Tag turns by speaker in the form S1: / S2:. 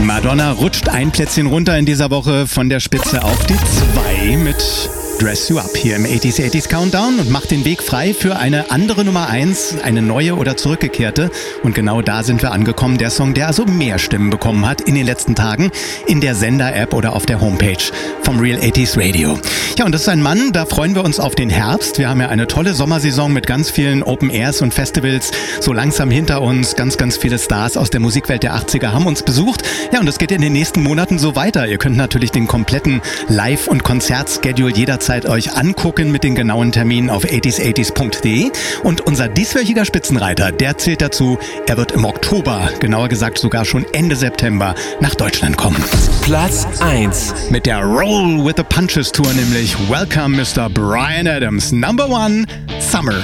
S1: Madonna rutscht ein Plätzchen runter in dieser Woche von der Spitze auf die 2 mit Dress You Up hier im 80s Countdown und macht den Weg frei für eine andere Nummer 1, eine neue oder zurückgekehrte. Und genau da sind wir angekommen. Der Song, der also mehr Stimmen bekommen hat in den letzten Tagen in der Sender-App oder auf der Homepage vom Real 80s Radio. Ja, und das ist ein Mann, da freuen wir uns auf den Herbst. Wir haben ja eine tolle Sommersaison mit ganz vielen Open Airs und Festivals so langsam hinter uns. Ganz, ganz viele Stars aus der Musikwelt der 80er haben uns besucht. Ja, und es geht in den nächsten Monaten so weiter. Ihr könnt natürlich den kompletten Live- und Konzertschedule jederzeit euch angucken mit den genauen Terminen auf 80s80s.de. Und unser dieswöchiger Spitzenreiter, der zählt dazu, er wird im Oktober, genauer gesagt sogar schon Ende September, nach Deutschland kommen.
S2: Platz 1.
S1: Mit der Roll with the Punches Tour nämlich Welcome Mr. Bryan Adams. Number 1, Summer.